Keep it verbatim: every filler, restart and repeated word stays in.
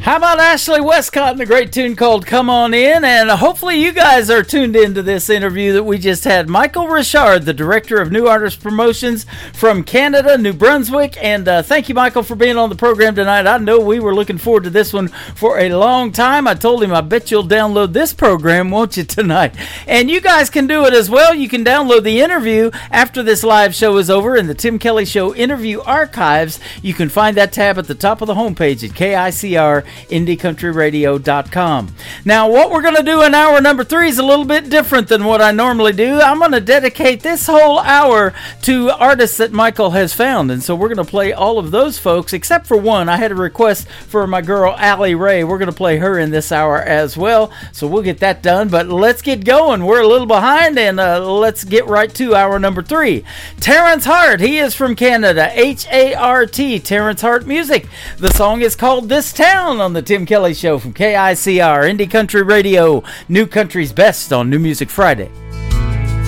How about Ashley Westcott and a great tune called Come On In? And hopefully you guys are tuned into this interview that we just had. Michael Richard, the Director of New Artist Promotions from Canada, New Brunswick. And uh, thank you, Michael, for being on the program tonight. I know we were looking forward to this one for a long time. I told him, I bet you'll download this program, won't you, tonight? And you guys can do it as well. You can download the interview after this live show is over in the Tim Kelly Show Interview Archives. You can find that tab at the top of the homepage at K I C R indie country radio dot com. Now, what we're going to do in hour number three is a little bit different than what I normally do. I'm going to dedicate this whole hour to artists that Michael has found, and so we're going to play all of those folks, except for one. I had a request for my girl, Allie Ray. We're going to play her in this hour as well, so we'll get that done, but let's get going. We're a little behind, and uh, let's get right to hour number three. Terrence Hart, he is from Canada, H A R T, Terrence Hart Music. The song is called This Town on the Tim Kelly Show from K I C R, Indie Country Radio, New Country's Best on New Music Friday.